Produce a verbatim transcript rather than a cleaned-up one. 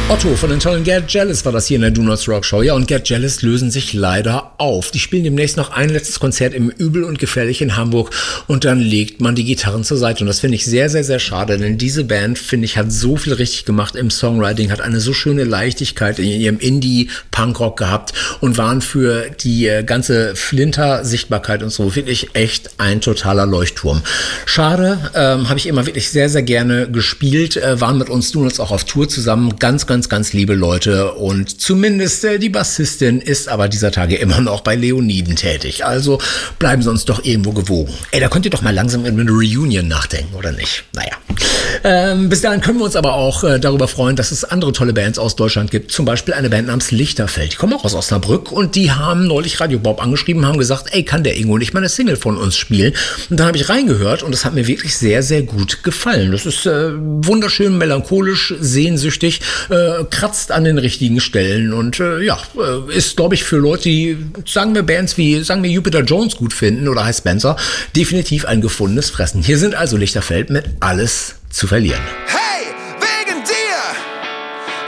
Otto von den tollen Get Jealous war das hier in der Do Not Rock Show. Ja, und Get Jealous lösen sich leider auf. Die spielen demnächst noch ein letztes Konzert im Übel und Gefährlich in Hamburg und dann legt man die Gitarren zur Seite. Und das finde ich sehr, sehr, sehr schade, denn diese Band, finde ich, hat so viel richtig gemacht im Songwriting, hat eine so schöne Leichtigkeit in ihrem Indie-Punkrock gehabt und waren für die ganze Flinter-Sichtbarkeit und so wirklich echt ein totaler Leuchtturm. Schade, ähm, habe ich immer wirklich sehr, sehr gerne gespielt, äh, waren mit uns, du und uns auch auf Tour zusammen, ganz, ganz Ganz, ganz liebe Leute und zumindest äh, die Bassistin ist aber dieser Tage immer noch bei Leoniden tätig. Also bleiben Sie uns doch irgendwo gewogen. Ey, da könnt ihr doch mal langsam über eine Reunion nachdenken, oder nicht? Naja. Ähm, bis dahin können wir uns aber auch äh, darüber freuen, dass es andere tolle Bands aus Deutschland gibt. Zum Beispiel eine Band namens Lichterfeld. Die kommen auch aus Osnabrück und die haben neulich Radio Bob angeschrieben, haben gesagt, ey, kann der Ingo nicht mal eine Single von uns spielen? Und dann habe ich reingehört und das hat mir wirklich sehr, sehr gut gefallen. Das ist äh, wunderschön, melancholisch, sehnsüchtig, äh, kratzt an den richtigen Stellen und äh, ja, äh, ist, glaube ich, für Leute, die, sagen wir, Bands wie, sagen wir, Jupiter Jones gut finden oder High Spencer, definitiv ein gefundenes Fressen. Hier sind also Lichterfeld mit Alles zu verlieren.